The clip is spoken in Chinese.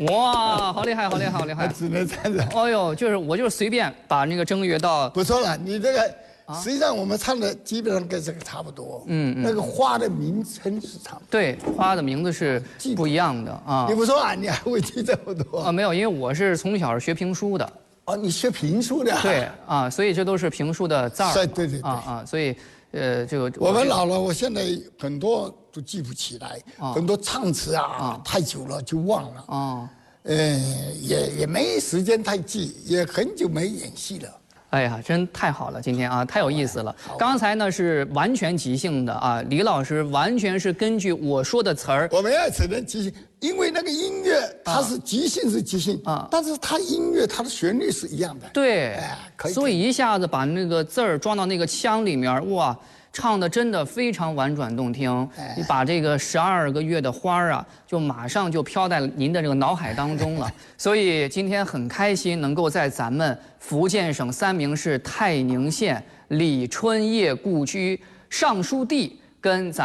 哇，好厉害，好厉害，好厉害！ 只能这样子。 哎呦，我就是随便把那个正月到不错了，你这个实际上我们唱的基本上跟这个差不多。那个花的名称是差不多。 对，花的名字是不一样的啊。 你不说啊，你还会记这么多啊？没有，因为我是从小学评书的。 哦，你学评书的？ 对啊，所以这都是评书的字儿。 对对对啊，所以就我们老了，我现在很多都记不起来，很多唱词啊太久了就忘了。 哦， 也没时间太记，也很久没演戏了。 哎呀，真太好了，今天啊，太有意思了。刚才呢是完全即兴的啊，李老师完全是根据我说的词儿。 我们也只能即兴，因为那个音乐它是即兴是即兴啊，但是它音乐它的旋律是一样的。 对， 可以。 所以一下子把那个字儿装到那个腔里面，哇！唱的真的非常婉转动听，你把这个12个月的花儿啊，就马上就飘在您的这个脑海当中了。所以今天很开心能够在咱们福建省三明市泰宁县李春叶故居尚书地跟咱